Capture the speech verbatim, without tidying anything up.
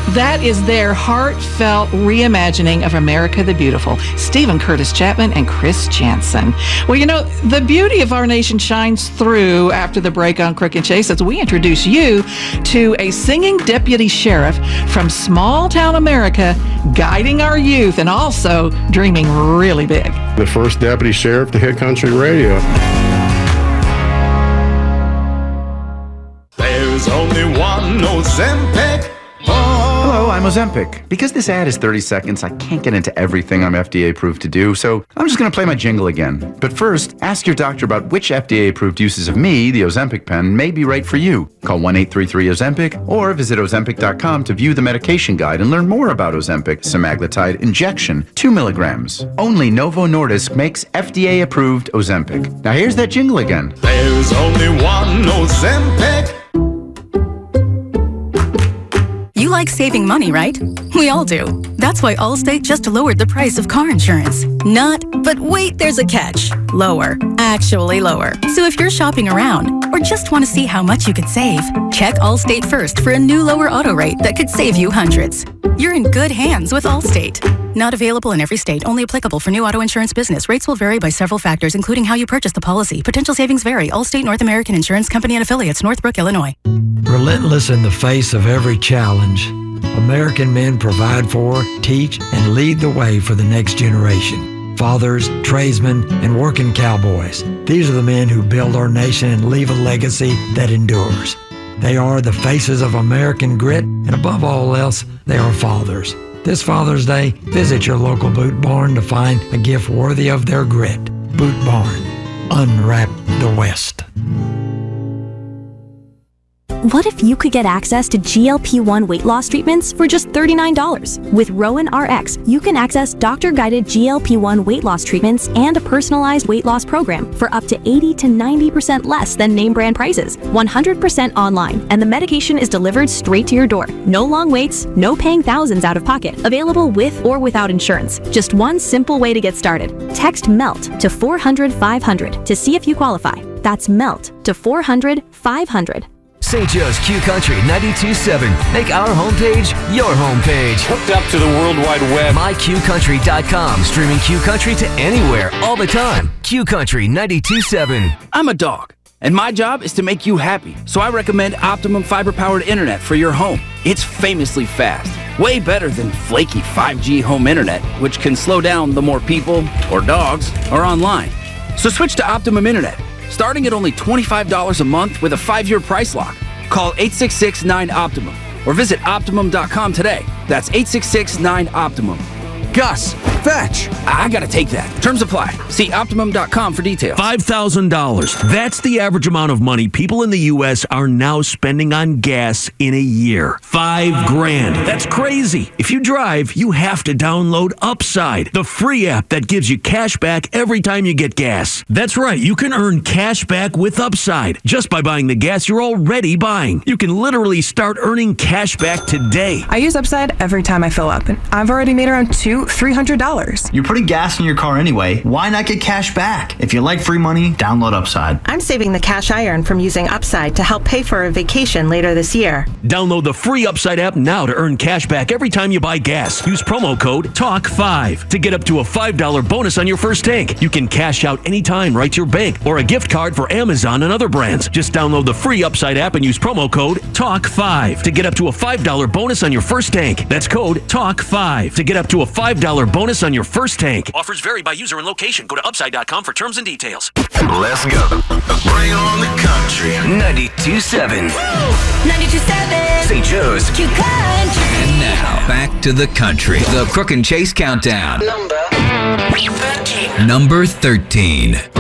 That is their heartfelt reimagining of America the Beautiful. Stephen Curtis Chapman and Chris Jansen. Well, you know, the beauty of our nation shines through after the break on Crook and Chase as we introduce you to a singing deputy sheriff from small town America, guiding our youth and also dreaming really big. The first deputy sheriff to hit country radio. There's only one Ozempic. Hello, I'm Ozempic. Because this ad is thirty seconds, I can't get into everything I'm F D A approved to do, so I'm just going to play my jingle again. But first, ask your doctor about which F D A approved uses of me, the Ozempic pen, may be right for you. Call one eight three three Ozempic or visit Ozempic dot com to view the medication guide and learn more about Ozempic semaglutide injection, two milligrams. Only Novo Nordisk makes F D A approved Ozempic. Now here's that jingle again. There's only one Ozempic. You like saving money, right? We all do. That's why Allstate just lowered the price of car insurance. Not, but wait, there's a catch. Lower. Actually lower. So if you're shopping around or just want to see how much you could save, check Allstate first for a new lower auto rate that could save you hundreds. You're in good hands with Allstate. Not available in every state. Only applicable for new auto insurance business. Rates will vary by several factors, including how you purchase the policy. Potential savings vary. Allstate North American Insurance Company and Affiliates, Northbrook, Illinois. Relentless in the face of every challenge, American men provide for, teach, and lead the way for the next generation. Fathers, tradesmen, and working cowboys. These are the men who build our nation and leave a legacy that endures. They are the faces of American grit, and above all else, they are fathers. This Father's Day, visit your local Boot Barn to find a gift worthy of their grit. Boot Barn. Unwrap the West. What if you could get access to G L P one weight loss treatments for just thirty-nine dollars? With Rowan R X, you can access doctor-guided G L P one weight loss treatments and a personalized weight loss program for up to eighty to ninety percent less than name brand prices. one hundred percent online, and the medication is delivered straight to your door. No long waits, no paying thousands out of pocket. Available with or without insurance. Just one simple way to get started. Text MELT to four hundred five hundred to see if you qualify. That's MELT to four hundred five hundred. Saint Joe's Q Country ninety-two point seven. Make our homepage your homepage. Hooked up to the World Wide Web. my q country dot com. Streaming Q Country to anywhere, all the time. Q Country ninety-two point seven. I'm a dog, and my job is to make you happy. So I recommend Optimum fiber-powered internet for your home. It's famously fast. Way better than flaky five G home internet, which can slow down the more people, or dogs, are online. So switch to Optimum Internet, starting at only twenty-five dollars a month with a five-year price lock. Call eight six six nine Optimum or visit Optimum dot com today. That's eight six six nine Optimum. Gus, fetch! I gotta take that. Terms apply. See Optimum dot com for details. five thousand dollars. That's the average amount of money people in the U S are now spending on gas in a year. Five grand. That's crazy. If you drive, you have to download Upside, the free app that gives you cash back every time you get gas. That's right. You can earn cash back with Upside just by buying the gas you're already buying. You can literally start earning cash back today. I use Upside every time I fill up, and I've already made around two three hundred dollars. You're putting gas in your car anyway. Why not get cash back? If you like free money, download Upside. I'm saving the cash I earn from using Upside to help pay for a vacation later this year. Download the free Upside app now to earn cash back every time you buy gas. Use promo code talk five to get up to a five dollars bonus on your first tank. You can cash out anytime right to your bank or a gift card for Amazon and other brands. Just download the free Upside app and use promo code talk five to get up to a five dollars bonus on your first tank. That's code talk five to get up to a five dollars bonus on your first tank. Offers vary by user and location. Go to upside dot com for terms and details. Let's go. Bring on the country. ninety-two point seven. ninety-two point seven. Saint Joe's Q Country. And now, back to the country. The Crook and Chase Countdown. Number thirteen. Number thirteen.